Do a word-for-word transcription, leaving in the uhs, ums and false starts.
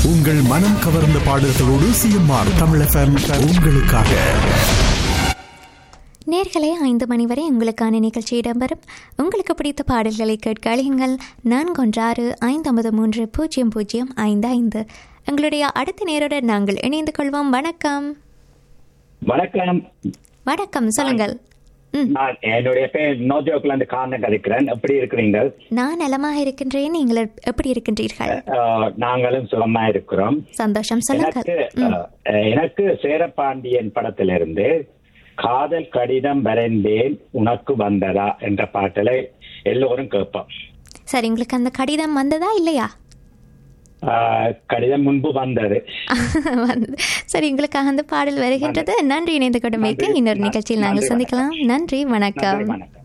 உங்கள் மனம் கவர்ந்த பாடல்களோடு சிஎம்ஆர் தமிழ் எஃப்எம் உங்களுக்காக. நேர்களே, ஐந்து மணி வரை உங்களுக்கான நிகழ்ச்சி இடம்பெறும். உங்களுக்கு பிடித்த பாடல்களை கேட்க அழையுங்கள். நான்கு ஒன்று ஆறு ஐந்து ஒன்பது மூன்று பூஜ்ஜியம் பூஜ்ஜியம் ஐந்து ஐந்து. எங்களுடைய அடுத்த நேருடன் நாங்கள் இணைந்து கொள்வோம். வணக்கம். வணக்கம். வணக்கம், சொல்லுங்கள். நான் என்னுடைய பேர் நோஜோக்குல இருந்து காரணம் கதைக்கிறேன். எப்படி இருக்கிறீங்க? நான் நலமாக இருக்கின்றேன். நீங்கள் எப்படி இருக்கின்றீர்கள்? நாங்களும் சுகமா இருக்கிறோம். சந்தோஷம், சொல்லுங்கள். எனக்கு சேரபாண்டியன் படத்திலிருந்து காதல் கடிதம் வரைந்தேன் உனக்கு வந்ததா என்ற பாட்டலை எல்லோரும் கேட்போம். சரி, உங்களுக்கு அந்த கடிதம் வந்ததா இல்லையா? கடிதம் முன்பு வந்தது. சரி, உங்களுக்காக அந்த பாடல் வருகின்றது. நன்றி இணைந்து கொண்டமைக்கு. இன்னொரு நிகழ்ச்சியில் நாங்கள் சந்திக்கலாம். நன்றி, வணக்கம்.